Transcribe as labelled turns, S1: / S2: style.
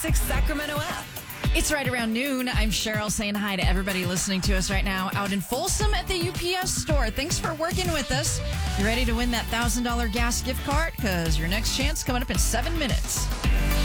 S1: 106 Sacramento app.
S2: It's right around noon. I'm Cheryl saying hi to everybody listening to us right now out in Folsom at the UPS store. Thanks for working with us. You ready to win that $1,000 gas gift card? Because your next chance coming up in 7 minutes.